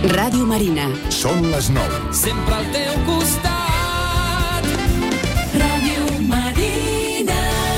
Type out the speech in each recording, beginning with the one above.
Ràdio Marina. Són les 9. Sempre al teu costat. Ràdio Marina.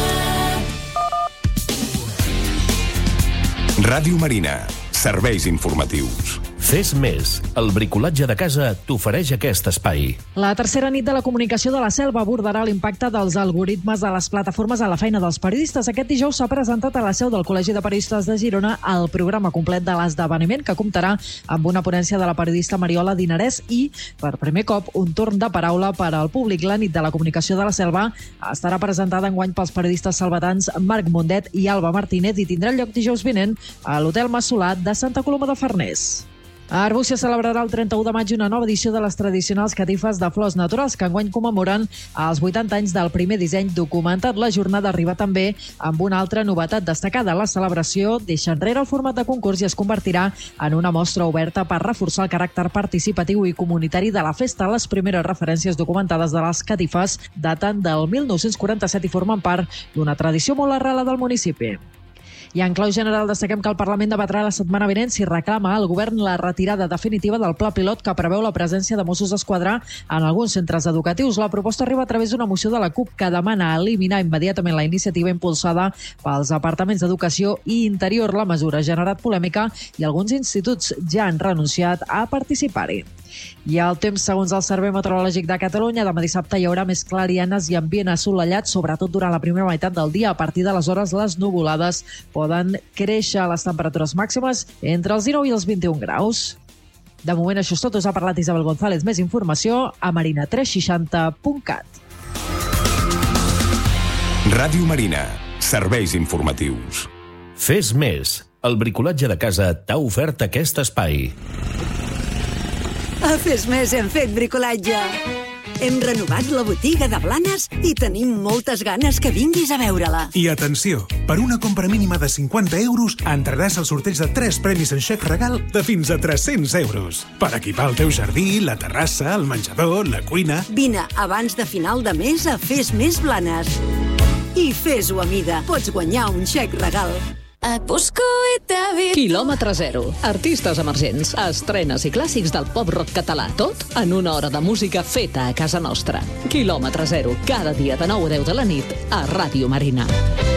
Ràdio Marina. Serveis informatius. Fes més. El bricolatge de casa t'ofereix aquest espai. La tercera nit de la comunicació de la Selva abordarà l'impacte dels algoritmes de les plataformes a la feina dels periodistes. Aquest dijous s'ha presentat a la seu del Col·legi de Periodistes de Girona el programa complet de l'esdeveniment, que comptarà amb una ponència de la periodista Mariola Dinarès i, per primer cop, un torn de paraula per al públic. La nit de la comunicació de la Selva estarà presentada enguany pels periodistes salvatans Marc Mundet i Alba Martínez i tindrà lloc dijous vinent a l'Hotel Massolat de Santa Coloma de Farners. A Arbúcies celebrarà el 31 de maig una nova edició de les tradicionals catifes de flors naturals que enguany commemoren els 80 anys del primer disseny documentat. La jornada arriba també amb una altra novetat destacada. La celebració deixa enrere el format de concurs i es convertirà en una mostra oberta per reforçar el caràcter participatiu i comunitari de la festa. Les primeres referències documentades de les catifes daten del 1947 i formen part d'una tradició molt arrelada del municipi. I en clau general destaquem que el Parlament debatrà la setmana vinent si reclama al govern la retirada definitiva del pla pilot que preveu la presència de Mossos d'Esquadra en alguns centres educatius. La proposta arriba a través d'una moció de la CUP que demana eliminar immediatament la iniciativa impulsada pels departaments d'Educació i Interior. La mesura ha generat polèmica i alguns instituts ja han renunciat a participar-hi. I el temps, segons el Servei Meteorològic de Catalunya, demà dissabte hi haurà més clarianes i ambient assolellat, sobretot durant la primera meitat del dia. A partir d'aleshores, les nuvolades poden créixer les temperatures màximes entre els 19 i els 21 graus. De moment, això és tot. Us ha parlat Isabel González. Més informació a marina360.cat. Ràdio Marina. Serveis informatius. Fes més. El bricolatge de casa t'ha ofert aquest espai. A Fes Més hem fet bricolatge. Hem renovat la botiga de Blanes i tenim moltes ganes que vinguis a veure-la. I atenció, per una compra mínima de 50 euros entraràs al sorteig de 3 premis en xec regal de fins a 300 euros. Per equipar el teu jardí, la terrassa, el menjador, la cuina... Vine abans de final de mes a Fes Més Blanes. I fes-ho a mida. Pots guanyar un xec regal. Et busco i te vi... Quilòmetre zero. Artistes emergents, estrenes i clàssics del pop-rock català. Tot en una hora de música feta a casa nostra. Quilòmetre zero. Cada dia de 9 a 10 de la nit a Ràdio Marina.